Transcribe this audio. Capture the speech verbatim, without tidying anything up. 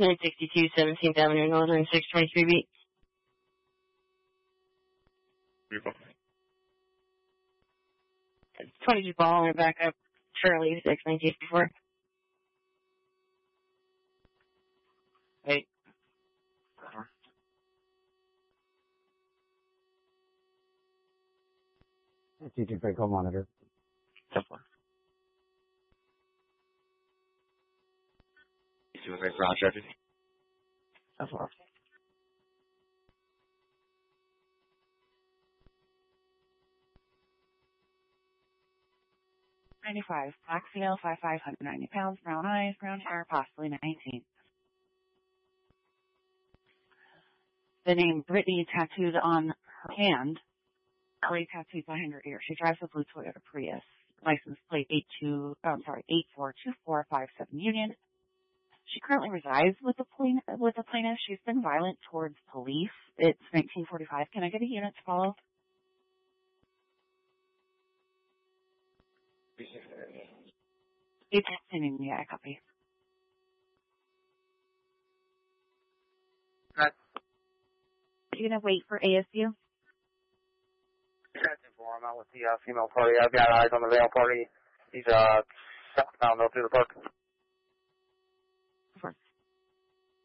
nine sixty-two seventeenth Avenue Northern, six twenty-three B. Beautiful. twenty-two ball and back up. Charlie, six nineteen fifty-four. Hey. Teaching Franco monitor. Simple. You see what's right for traffic? So far. ninety-five. Black female, five five, one hundred ninety pounds, brown eyes, brown hair, possibly nineteen. The name Brittany tattooed on her hand. Already tattooed behind her ear. She drives a blue Toyota Prius. License plate eight two. Oh, I'm sorry, eight four two four five seven Union. She currently resides with the plaintiff. With the plaintiff, she's been violent towards police. It's nineteen forty-five. Can I get a unit to follow? It's sending me. I copy. Right. You gonna wait for A S U? Catching for him out with the uh, female party. I've got eyes on the male party. He's uh southbound up through the park.